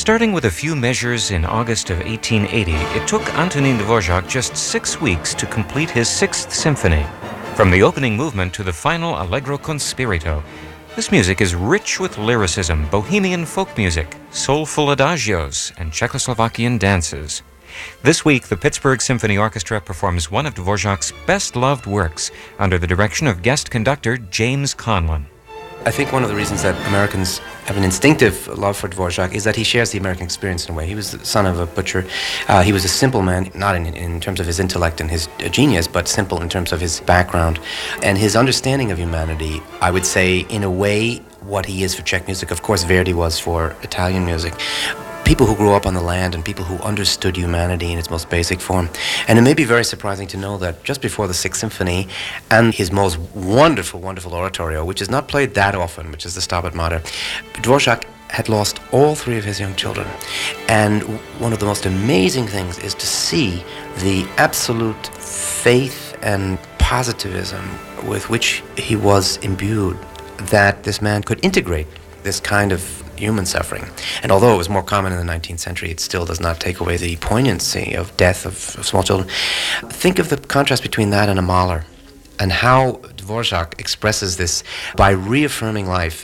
Starting with a few measures in August of 1880, it took Antonin Dvorak just 6 weeks to complete his Sixth Symphony. From the opening movement to the final Allegro con spirito, this music is rich with lyricism, bohemian folk music, soulful adagios, and Czechoslovakian dances. This week, the Pittsburgh Symphony Orchestra performs one of Dvorak's best-loved works under the direction of guest conductor James Conlon. I think one of the reasons that Americans have an instinctive love for Dvorak is that he shares the American experience in a way. He was the son of a butcher. He was a simple man, not in terms of his intellect and his genius, but simple in terms of his background. And his understanding of humanity, I would say, in a way, what he is for Czech music. Of course, Verdi was for Italian music. People who grew up on the land and people who understood humanity in its most basic form. And it may be very surprising to know that just before the Sixth Symphony and his most wonderful, wonderful oratorio, which is not played that often, which is the Stabat Mater, Dvorak had lost all three of his young children. And one of the most amazing things is to see the absolute faith and positivism with which he was imbued, that this man could integrate this kind of human suffering. And although it was more common in the 19th century, it still does not take away the poignancy of death of small children. Think of the contrast between that and a Mahler, and how Dvorak expresses this by reaffirming life